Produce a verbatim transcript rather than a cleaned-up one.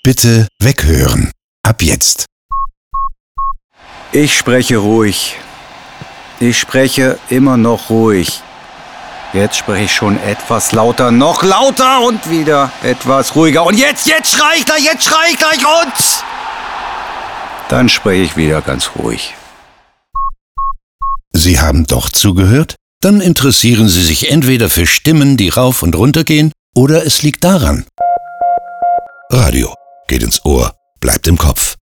Bitte weghören. Ab jetzt. Ich spreche ruhig. Ich spreche immer noch ruhig. Jetzt spreche ich schon etwas lauter, noch lauter und wieder etwas ruhiger. Und jetzt, jetzt schrei ich gleich, jetzt schrei ich gleich und dann spreche ich wieder ganz ruhig. Sie haben doch zugehört? Dann interessieren Sie sich entweder für Stimmen, die rauf und runter gehen, oder es liegt daran. Radio geht ins Ohr, bleibt im Kopf.